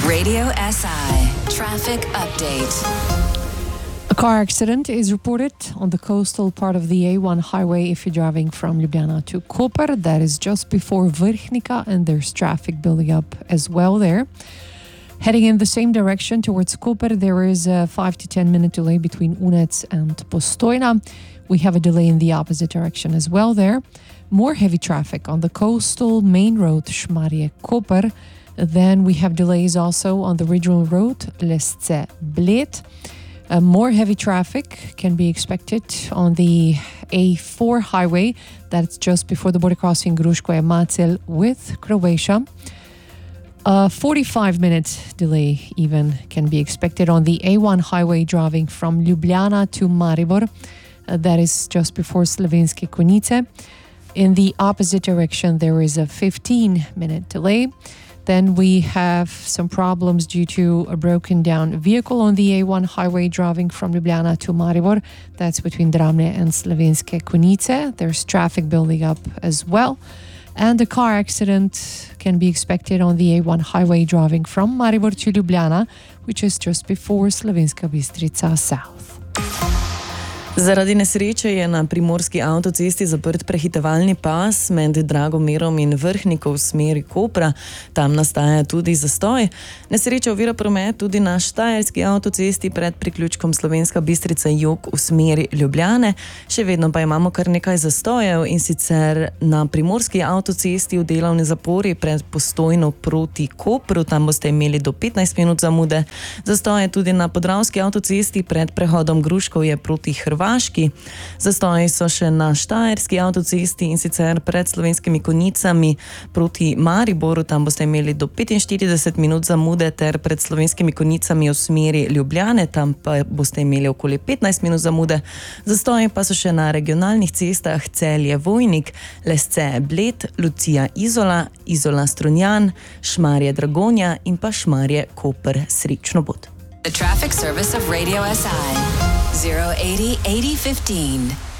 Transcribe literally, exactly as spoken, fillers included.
Radio S I Traffic Update. A car accident is reported on the coastal part of the A one highway if you're driving from Ljubljana to Koper. That is just before Vrhnika, and there's traffic building up as well there. Heading in the same direction towards Koper, there is a five to ten minute delay between Unec and Postojna. We have a delay in the opposite direction as well there. More heavy traffic on the coastal main road Šmarje-Koper. Then we have delays also on the regional road Lesce-Bled. Uh, more heavy traffic can be expected on the A four highway. That's just before the border crossing Gruškoje-Macelj with Croatia. A forty-five minute delay even can be expected on the A one highway driving from Ljubljana to Maribor. Uh, that is just before Slovenske Konjice. In the opposite direction, there is a fifteen minute delay. Then we have some problems due to a broken down vehicle on the A one highway driving from Ljubljana to Maribor. That's between Dramlje and Slovenske Konjice. There's traffic building up as well. And a car accident can be expected on the A one highway driving from Maribor to Ljubljana, which is just before Slovenska Bistrica South. Zaradi nesreče je na primorski avtocesti zaprt prehitevalni pas med Dragomerom in Vrhniko v smeri Kopra. Tam nastaja tudi zastoj. Nesreča ovira promet tudi na štajerski avtocesti pred priključkom Slovenska Bistrica jug v smeri Ljubljane. Še vedno pa imamo kar nekaj zastojev, in sicer na primorski avtocesti v delovni zapori pred Postojno proti Kopru. Tam boste imeli do petnajst minut zamude. Zastoje tudi na podravski avtocesti pred prehodom Gruškovje proti Hrvaški. Zastoji so še na štajerski avtocesti, in sicer pred Slovenskimi Konjicami proti Mariboru. Tam boste imeli do petinštirideset minut zamude, ter pred Slovenskimi Konjicami v smeri Ljubljane. Tam pa boste imeli okoli petnajst minut zamude. Zastoji pa so še na regionalnih cestah Celje-Vojnik, Lesce-Bled, Lucija-Izola, Izola-Strunjan, Šmarje-Dragonja in pa Šmarje-Koper. Srečno pot. The traffic service of Radio S I. zero eighty eighty fifteen.